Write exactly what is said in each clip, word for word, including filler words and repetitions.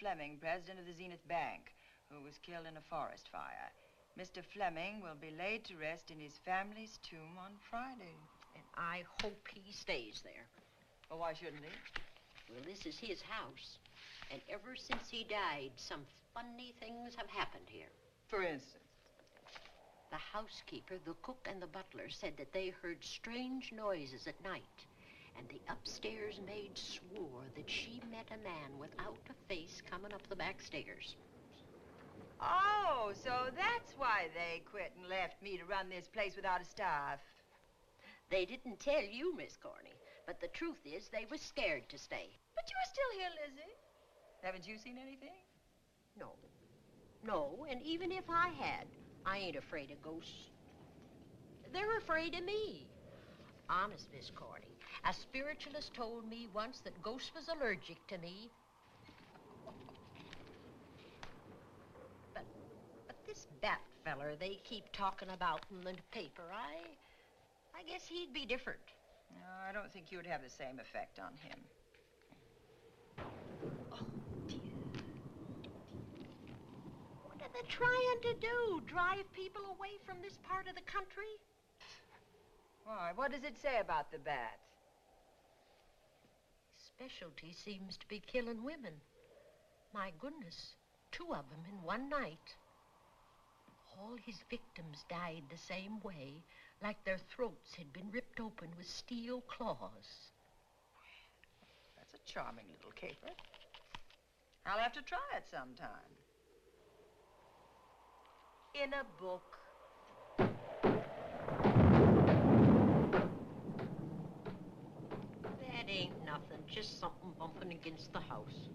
Fleming, president of the Zenith Bank, who was killed in a forest fire. Mister Fleming will be laid to rest in his family's tomb on Friday. And I hope he stays there. Well, why shouldn't he? Well, this is his house. And ever since he died, some funny things have happened here. For instance? The housekeeper, the cook, and the butler said that they heard strange noises at night. And the upstairs maid swore that she met a man without a face coming up the back stairs. Oh, so that's why they quit and left me to run this place without a staff. They didn't tell you, Miss Corney, but the truth is they were scared to stay. But you're still here, Lizzie. Haven't you seen anything? No. No, and even if I had, I ain't afraid of ghosts. They're afraid of me. Honest, Miss Corney, a spiritualist told me once that ghosts was allergic to me. But, but this Bat feller they keep talking about in the paper, I, I guess he'd be different. No, I don't think you'd have the same effect on him. Oh, dear. What are they trying to do? Drive people away from this part of the country? Why, what does it say about the Bat? His specialty seems to be killing women. My goodness, two of them in one night. All his victims died the same way, like their throats had been ripped open with steel claws. That's a charming little caper. I'll have to try it sometime. In a book. That ain't nothing, just something bumping against the house.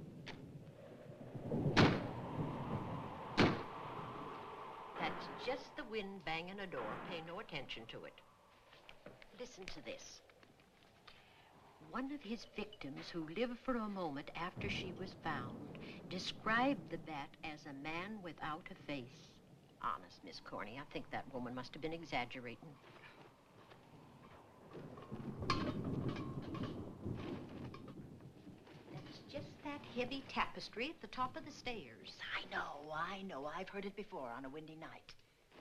That's just the wind banging a door. Pay no attention to it. Listen to this. One of his victims who lived for a moment after she was found described the Bat as a man without a face. Honest, Miss Corney, I think that woman must have been exaggerating. That's just that heavy tapestry at the top of the stairs. I know, I know. I've heard it before on a windy night.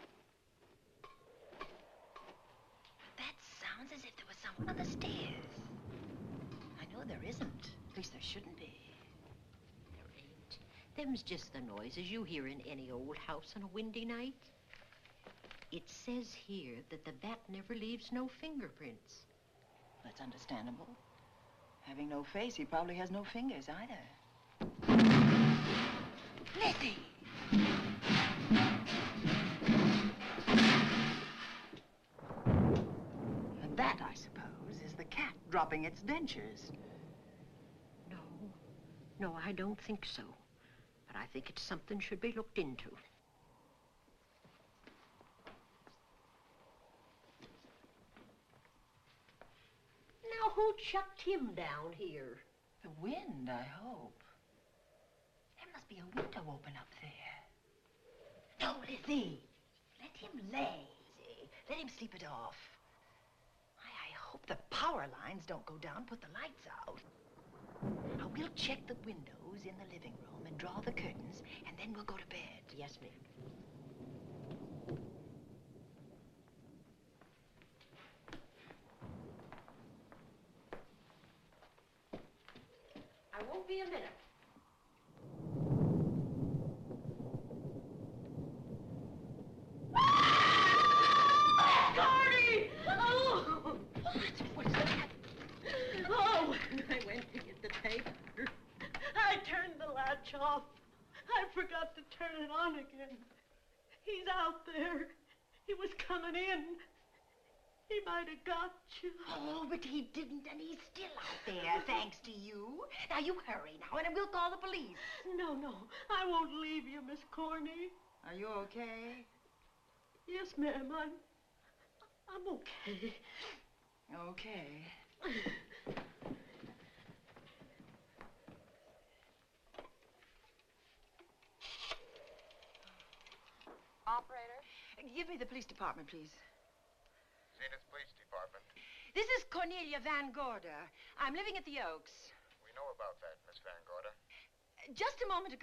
That sounds as if there was someone on the stairs. I know there isn't. At least there shouldn't be. There ain't. Them's just the noises you hear in any old house on a windy night. It says here that the Bat never leaves no fingerprints. That's understandable. Having no face, he probably has no fingers either. Lizzie! And that, I suppose, is the cat dropping its dentures. No, no, I don't think so. But I think it's something should be looked into. Now, who chucked him down here? The wind, I hope. There must be a window open up there. No, Lizzie. Let him lay. Lizzie. Let him sleep it off. I, I hope the power lines don't go down, put the lights out. Now, we'll check the windows in the living room and draw the curtains, and then we'll go to bed. Yes, ma'am. I won't be a minute. Gordy! Oh! What? What's that? Oh, when I went to get the tape, I turned the latch off. I forgot to turn it on again. He's out there. He was coming in. He might have got you. Oh, but he didn't, and he's still out there, thanks to you. Now, you hurry now, and we'll call the police. No, no, I won't leave you, Miss Corney. Are you okay? Yes, ma'am, I'm... I'm okay. Okay. Operator? Give me the police department, please. Zenith Police Department. This is Cornelia Van Gorder. I'm living at the Oaks. We know about that, Miss Van Gorder. Just a moment ago.